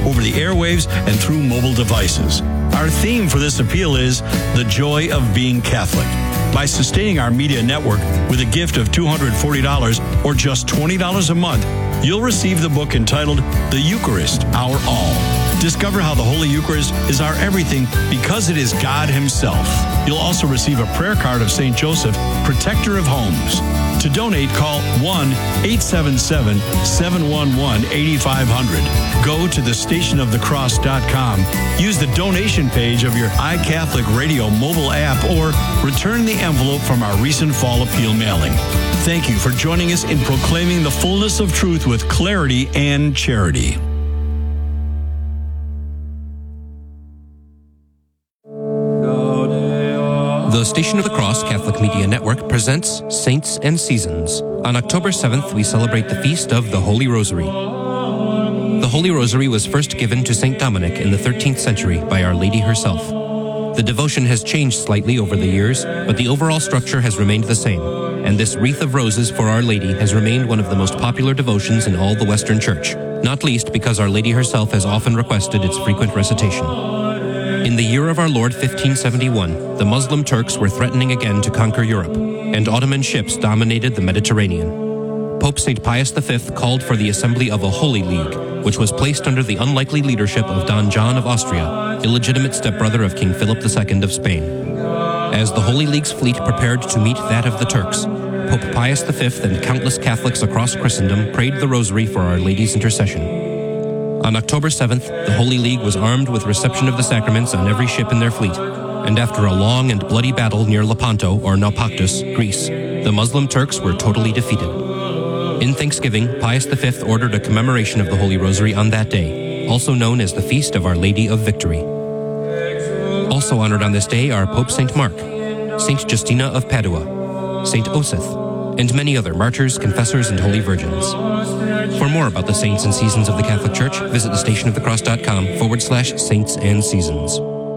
over the airwaves and through mobile devices. Our theme for this appeal is The Joy of Being Catholic. By sustaining our media network with a gift of $240 or just $20 a month, you'll receive the book entitled The Eucharist, Our All. Discover how the Holy Eucharist is our everything because it is God Himself. You'll also receive a prayer card of St. Joseph, Protector of Homes. To donate, call 1-877-711-8500. Go to thestationofthecross.com. Use the donation page of your iCatholic Radio mobile app or return the envelope from our recent Fall Appeal mailing. Thank you for joining us in proclaiming the fullness of truth with clarity and charity. The Station of the Cross Catholic Media Network presents Saints and Seasons. On October 7th, we celebrate the feast of the Holy Rosary. The Holy Rosary was first given to St. Dominic in the 13th century by Our Lady herself. The devotion has changed slightly over the years, but the overall structure has remained the same, and this wreath of roses for Our Lady has remained one of the most popular devotions in all the Western Church, not least because Our Lady herself has often requested its frequent recitation. In the year of our Lord 1571, the Muslim Turks were threatening again to conquer Europe, and Ottoman ships dominated the Mediterranean. Pope St. Pius V called for the assembly of a Holy League, which was placed under the unlikely leadership of Don John of Austria, illegitimate stepbrother of King Philip II of Spain. As the Holy League's fleet prepared to meet that of the Turks, Pope Pius V and countless Catholics across Christendom prayed the Rosary for Our Lady's intercession. On October 7th, the Holy League was armed with reception of the sacraments on every ship in their fleet, and after a long and bloody battle near Lepanto, or Naupactus, Greece, the Muslim Turks were totally defeated. In thanksgiving, Pius V ordered a commemoration of the Holy Rosary on that day, also known as the Feast of Our Lady of Victory. Also honored on this day are Pope St. Mark, St. Justina of Padua, St. Osith, and many other martyrs, confessors, and holy virgins. For more about the saints and seasons of the Catholic Church, visit thestationofthecross.com/saints and seasons.